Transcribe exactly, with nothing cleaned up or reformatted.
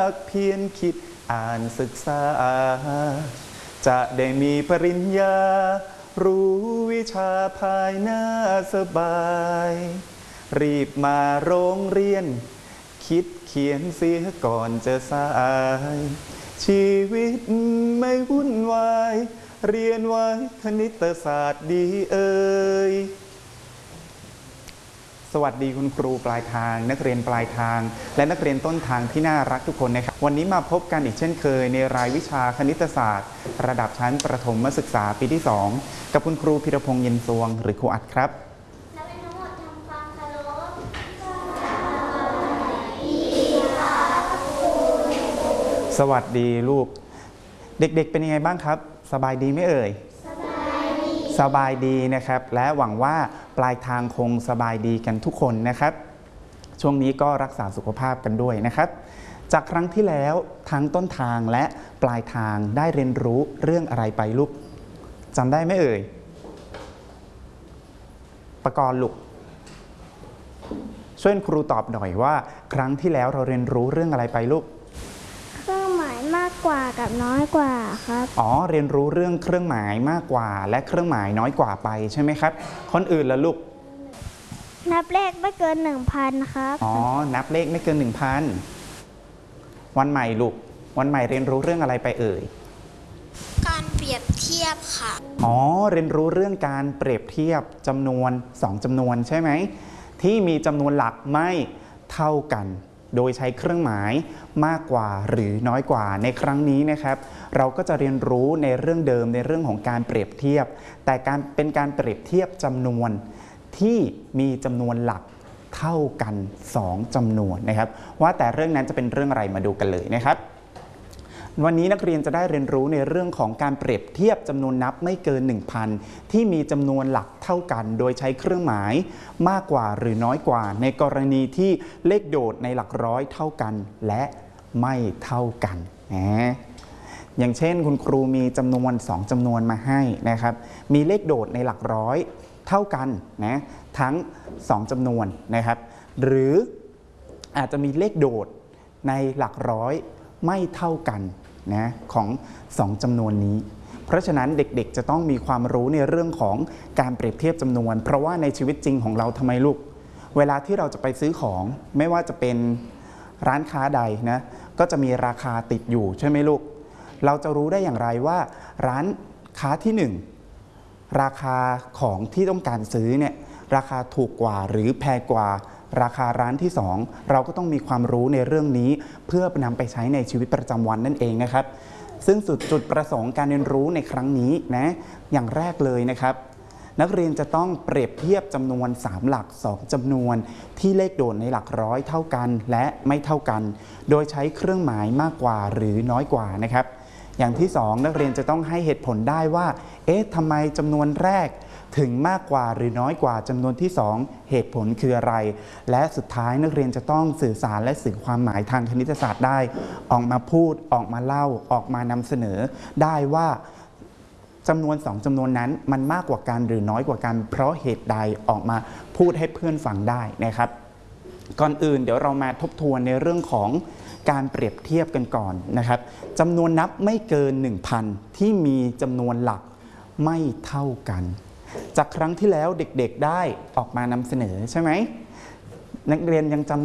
กเพียรคิดอ่านศึกษาจะได้มีปริญญารู้วิชาภายหน้าสบายรีบมาโรงเรียนคิดเขียนเสียก่อนจะสายชีวิตไม่วุ่นวายเรียนไว้คณิตศาสตร์ดีเอ่ยสวัสดีคุณครูปลายทางนักเรียนปลายทางและนักเรียนต้นทางที่น่ารักทุกคนนะครับวันนี้มาพบกันอีกเช่นเคยในรายวิชาคณิตศาสตร์ระดับชั้นประถมศึกษาปีที่สองกับคุณครูพิรพงษ์เย็นสวงหรือครูอัดครับสวัสดีลูกเด็กๆเป็นยังไงบ้างครับสบายดีไหมเอ่ยสบายดีสบายดีนะครับและหวังว่าปลายทางคงสบายดีกันทุกคนนะครับช่วงนี้ก็รักษาสุขภาพกันด้วยนะครับจากครั้งที่แล้วทั้งต้นทางและปลายทางได้เรียนรู้เรื่องอะไรไปลูกจำได้ไหมเอ่ยประกรณ์ลูกช่วยครูตอบหน่อยว่าครั้งที่แล้วเราเรียนรู้เรื่องอะไรไปลูกเครื่องหมายมากกว่ากับน้อยกว่าครับอ๋อเรียนรู้เรื่องเครื่องหมายมากกว่าและเครื่องหมายน้อยกว่าไปใช่ไหมครับคนอื่นละลูกนับเลขไม่เกินหนึ่งพันครับอ๋อนับเลขไม่เกินหนึ่งพันวันใหม่ลูกวันใหม่เรียนรู้เรื่องอะไรไปเอ่ยการเปรียบเทียบค่ะอ๋อเรียนรู้เรื่องการเปรียบเทียบจำนวนสองจำนวนใช่ไหมที่มีจำนวนหลักไม่เท่ากันโดยใช้เครื่องหมายมากกว่าหรือน้อยกว่าในครั้งนี้นะครับเราก็จะเรียนรู้ในเรื่องเดิมในเรื่องของการเปรียบเทียบแต่การเป็นการเปรียบเทียบจำนวนที่มีจำนวนหลักเท่ากันสองจำนวนนะครับว่าแต่เรื่องนั้นจะเป็นเรื่องอะไรมาดูกันเลยนะครับวันนี้นักเรียนจะได้เรียนรู้ในเรื่องของการเปรียบเทียบจำนวนนับไม่เกิน หนึ่งพัน ที่มีจำนวนหลักเท่ากันโดยใช้เครื่องหมายมากกว่าหรือน้อยกว่าในกรณีที่เลขโดดในหลักร้อยเท่ากันและไม่เท่ากันนะอย่างเช่นคุณครูมีจำนวนสองจำนวนมาให้นะครับมีเลขโดดในหลักร้อยเท่ากันนะทั้งสองจำนวนนะครับหรืออาจจะมีเลขโดดในหลักร้อยไม่เท่ากันนะของสองจำนวนนี้เพราะฉะนั้นเด็กๆจะต้องมีความรู้ในเรื่องของการเปรียบเทียบจำนวนเพราะว่าในชีวิตจริงของเราทำไมลูกเวลาที่เราจะไปซื้อของไม่ว่าจะเป็นร้านค้าใดนะก็จะมีราคาติดอยู่ใช่ไหมลูกเราจะรู้ได้อย่างไรว่าร้านค้าที่หนึ่งราคาของที่ต้องการซื้อเนี่ยราคาถูกกว่าหรือแพงกว่าราคาร้านที่สองเราก็ต้องมีความรู้ในเรื่องนี้เพื่อนำไปใช้ในชีวิตประจำวันนั่นเองนะครับซึ่งจุดจุดประสงค์การเรียนรู้ในครั้งนี้นะอย่างแรกเลยนะครับนักเรียนจะต้องเปรียบเทียบจำนวนสามหลักสองจำนวนที่เลขโดดในหลักร้อยเท่ากันและไม่เท่ากันโดยใช้เครื่องหมายมากกว่าหรือน้อยกว่านะครับอย่างที่สองนักเรียนจะต้องให้เหตุผลได้ว่าเอ๊ะทำไมจำนวนแรกถึงมากกว่าหรือน้อยกว่าจำนวนที่สองเหตุผลคืออะไรและสุดท้ายนักเรียนจะต้องสื่อสารและสื่อความหมายทางคณิตศาสตร์ได้ออกมาพูดออกมาเล่าออกมานำเสนอได้ว่าจำนวนสองจำนวนนั้นมันมากกว่ากันหรือน้อยกว่ากันเพราะเหตุใดออกมาพูดให้เพื่อนฟังได้นะครับก่อนอื่นเดี๋ยวเรามาทบทวนในเรื่องของการเปรียบเทียบกันก่อนนะครับจำนวนนับไม่เกิน หนึ่งพัน ที่มีจำนวนหลักไม่เท่ากันจากครั้งที่แล้วเด็กๆได้ออกมานำเสนอใช่ไหมนักเรียนยังจำ